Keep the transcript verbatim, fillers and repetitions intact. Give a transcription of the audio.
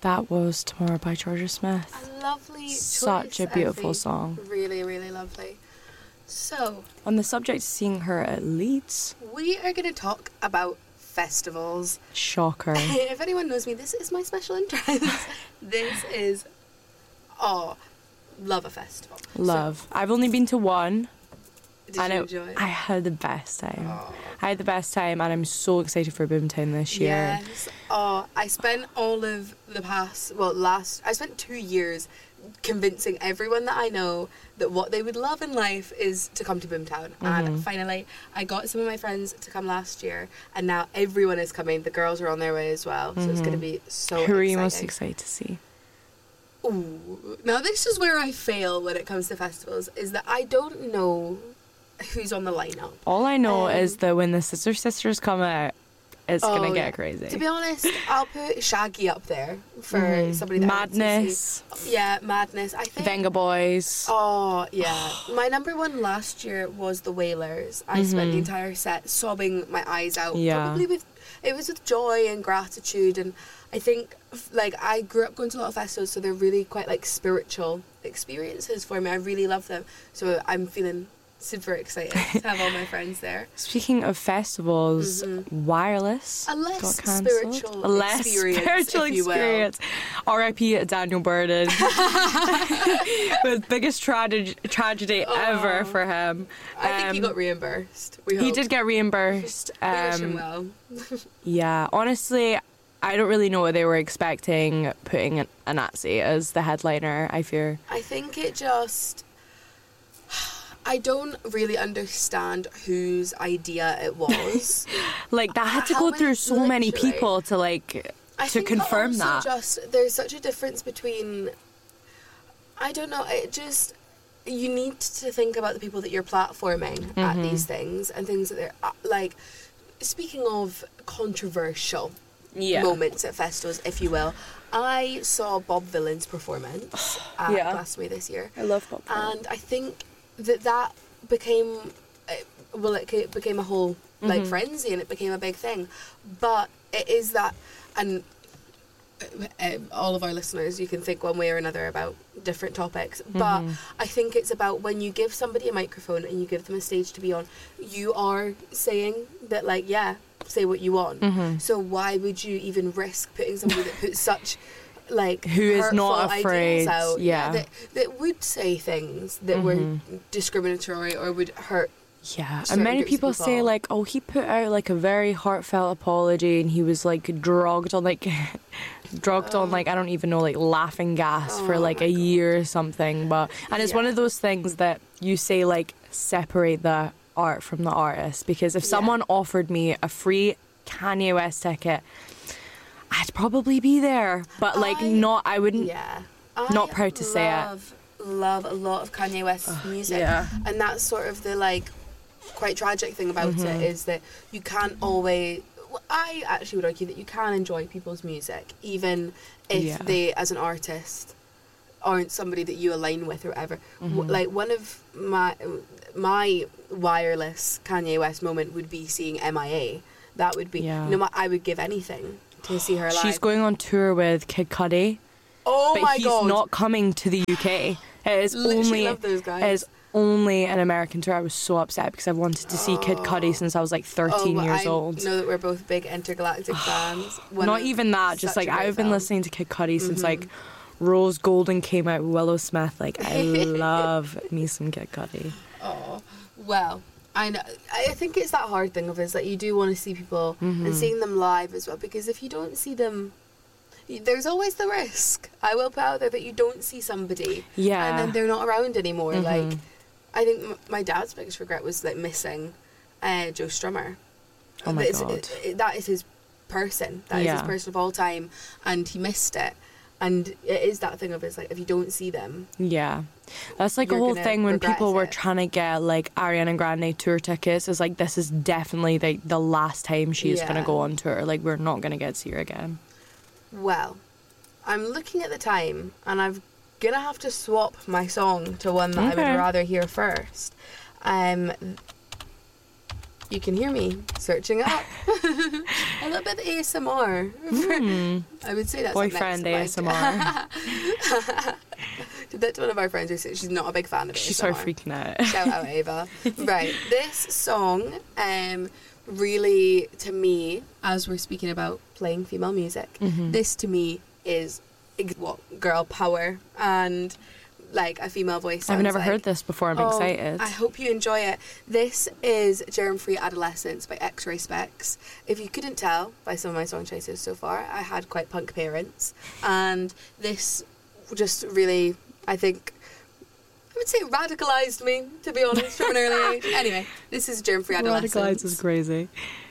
That was Tomorrow by Georgia Smith. A lovely choice, Such a beautiful Effie. song. Really, really lovely. So, on the subject of seeing her at Leeds, we are going to talk about festivals. Shocker. If anyone knows me, this is my special interest. This is, oh, love a festival. Love. So, I've only been to one. did and you it, enjoy it? I had the best time. Oh. I had the best time, and I'm so excited for Boomtown this year. Yes. Oh, I spent all of the past, well, last, I spent two years convincing everyone that I know that what they would love in life is to come to Boomtown. Mm-hmm. And finally, I got some of my friends to come last year, and now everyone is coming. The girls are on their way as well, so Mm-hmm. it's going to be so Who exciting. are you most excited to see? Ooh. Now, this is where I fail when it comes to festivals, is that I don't know who's on the lineup. All I know Um, is that when the Sister Sisters come out, it's Oh, gonna get yeah. crazy. To be honest, I'll put Shaggy up there for Mhm. somebody that I want to see. Madness, Yeah, Madness. I think. Venga Boys. Oh, yeah. My number one last year was the Wailers. I spent the entire set sobbing my eyes out. Yeah. Probably with, it was with joy and gratitude. And I think, f- like, I grew up going to a lot of festivals, so they're really quite, like, spiritual experiences for me. I really love them. So I'm feeling super excited to have all my friends there. Speaking of festivals, Wireless A less got cancelled. spiritual A less experience, spiritual if you will. experience. R I P Daniel Burden. With biggest trage- tragedy Oh. ever for him. I think he Um, got reimbursed. We He hope. did get reimbursed. We wish him Um, well. yeah, honestly, I don't really know what they were expecting putting a, a Nazi as the headliner, I fear. I think it just... I don't really understand whose idea it was. Like, that had to How go many- through so many literally. people to, like, I to think confirm also that. Just there's such a difference between. I don't know. It just you need to think about the people that you're platforming at Mm-hmm. these things and things that they're uh, like. Speaking of controversial Yeah. moments at festivals, if you will, I saw Bob Vylan's performance at Yeah. Glastonbury this year. I love Bob. And I think that that became, uh, well, it ca- became a whole, like, Mm-hmm. frenzy, and it became a big thing. But it is that, and uh, uh, all of our listeners, you can think one way or another about different topics, but Mm-hmm. I think it's about when you give somebody a microphone and you give them a stage to be on, you are saying that, like, yeah, say what you want. Mm-hmm. So why would you even risk putting somebody that puts such... like Who is not hurtful afraid, ideas out, yeah. that, that would say things that were discriminatory or would hurt. Yeah, and certain many groups of people say, people. like, oh, he put out, like, a very heartfelt apology and he was, like, drugged on, like, drugged on, like, I don't even know, like, laughing gas for, Oh like, my a year or something. But And it's one Yeah. of those things that you say, like, separate the art from the artist. Because if Yeah. someone offered me a free Kanye West ticket, I'd probably be there. But, like, I- not, I wouldn't. Yeah. Not I proud to say it. love, love a lot of Kanye West's music. yeah. And that's sort of the, like, quite tragic thing about Mm-hmm. it is that you can't always... Well, I actually would argue that you can enjoy people's music, even if Yeah. they, as an artist, aren't somebody that you align with or whatever. Mm-hmm. W Like, one of my my wireless Kanye West moment would be seeing M I A. That would be... Yeah. No, ma- I would give anything to see her live. She's going on tour with Kid Cudi. Oh but my he's god! not coming to the U K. It is Literally only love those guys. it is only an American tour. I was so upset because I've wanted to see Kid Cudi since I was like thirteen oh, well, years I old. know that we're both big intergalactic fans. One Not of even that. Just such like a great I've been film. listening to Kid Cudi since like Rose Golden came out with Willow Smith. Like I love me some Kid Cudi. Oh, well, I know. I I think it's that hard thing of is that you do want to see people Mm-hmm. and seeing them live as well, because if you don't see them, y- there's always the risk. I will put out there that you don't see somebody, Yeah. and then they're not around anymore. Mhm. Like, I think m- my dad's biggest regret was like missing uh, Joe Strummer. Oh my It's- God. it- it- that is his person. That is his Yeah. person of all time, and he missed it. And it is that thing of it's like if you don't see them, Yeah. That's like a You're whole gonna thing when regret people were it. trying to get like Ariana Grande tour tickets. It's like this is definitely like the last time she's Yeah. gonna go on tour. Like we're not gonna get to see her again. well, I'm looking at the time, and I'm gonna have to swap my song to one that I Okay. would rather hear first. Um, you can hear me searching it up. A little bit of A S M R. Mm. I would say that's Boyfriend A S M R. Did that to one of our friends recently. She's not a big fan of it. She started freaking out. Shout out Ava. Right, this song, um, really, to me, as we're speaking about playing female music, Mm-hmm. this to me is ex- what girl power and like a female voice. I've never sounds heard like. this before. I'm Oh, excited. I hope you enjoy it. This is Germ Free Adolescence by X-Ray Specs. If you couldn't tell by some of my song choices so far, I had quite punk parents, and this just really, I think, I would say radicalised me, to be honest, from an early age. Anyway, this is Germ Free Adolescence. Radicalised is crazy.